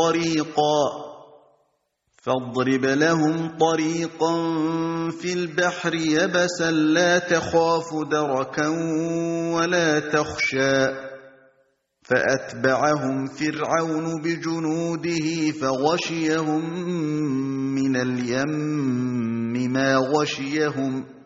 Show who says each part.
Speaker 1: طريقا فاضرب لهم طريقا في البحر يبسا لا تخاف دركا ولا تخشى فأتبعهم فرعون بجنوده فغشيهم من اليم ما غشيهم